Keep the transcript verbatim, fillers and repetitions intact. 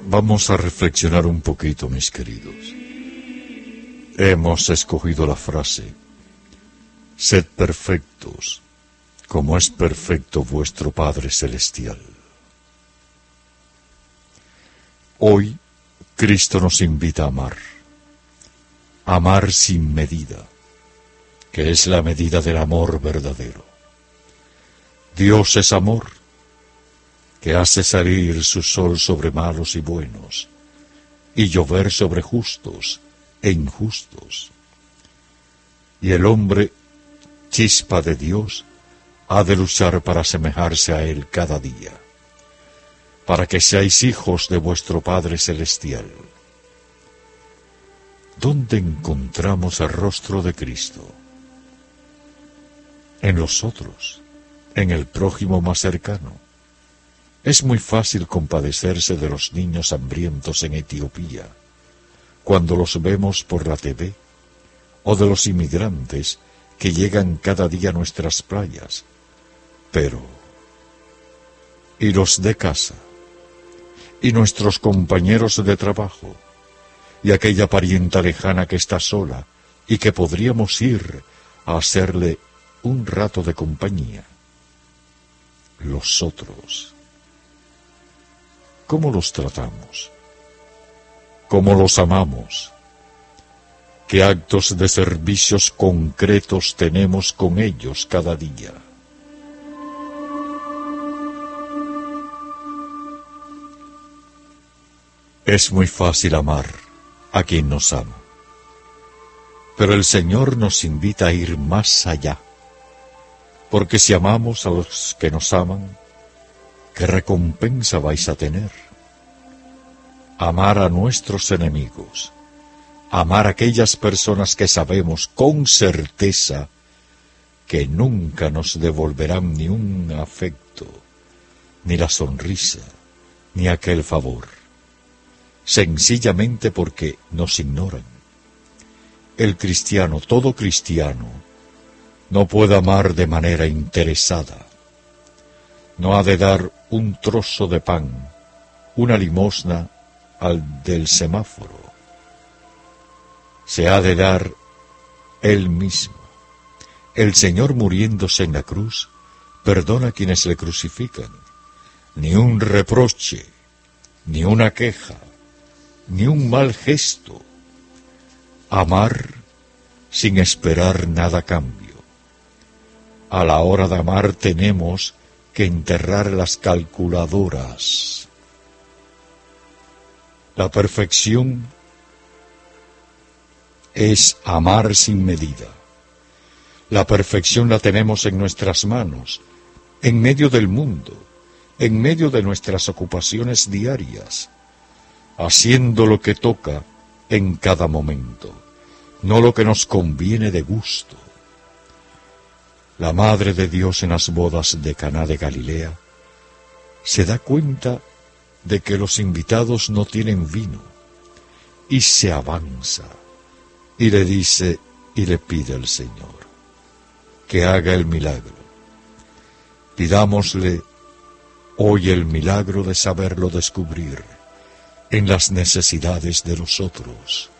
Vamos a reflexionar un poquito, mis queridos. Hemos escogido la frase: sed perfectos, como es perfecto vuestro Padre Celestial. Hoy, Cristo nos invita a amar. Amar sin medida, que es la medida del amor verdadero. Dios es amor, que hace salir su sol sobre malos y buenos, y llover sobre justos e injustos. Y el hombre, chispa de Dios, ha de luchar para asemejarse a Él cada día, para que seáis hijos de vuestro Padre Celestial. ¿Dónde encontramos el rostro de Cristo? En los otros, en el prójimo más cercano. Es muy fácil compadecerse de los niños hambrientos en Etiopía, cuando los vemos por la T V, o de los inmigrantes que llegan cada día a nuestras playas. Pero, ¿y los de casa? ¿Y nuestros compañeros de trabajo? ¿Y aquella parienta lejana que está sola y que podríamos ir a hacerle un rato de compañía? Los otros. ¿Cómo los tratamos? ¿Cómo los amamos? ¿Qué actos de servicios concretos tenemos con ellos cada día? Es muy fácil amar a quien nos ama, pero el Señor nos invita a ir más allá, porque si amamos a los que nos aman, ¿qué recompensa vais a tener? Amar a nuestros enemigos, amar a aquellas personas que sabemos con certeza que nunca nos devolverán ni un afecto, ni la sonrisa, ni aquel favor, sencillamente porque nos ignoran. El cristiano, todo cristiano, no puede amar de manera interesada. No ha de dar un trozo de pan, una limosna al del semáforo. Se ha de dar él mismo. El Señor, muriéndose en la cruz, perdona a quienes le crucifican. Ni un reproche, ni una queja, ni un mal gesto. Amar sin esperar nada a cambio. A la hora de amar tenemos que enterrar las calculadoras. La perfección es amar sin medida. La perfección la tenemos en nuestras manos, en medio del mundo, en medio de nuestras ocupaciones diarias, haciendo lo que toca en cada momento, no lo que nos conviene de gusto. La Madre de Dios en las bodas de Caná de Galilea se da cuenta de que los invitados no tienen vino y se avanza y le dice y le pide al Señor que haga el milagro. Pidámosle hoy el milagro de saberlo descubrir en las necesidades de los otros.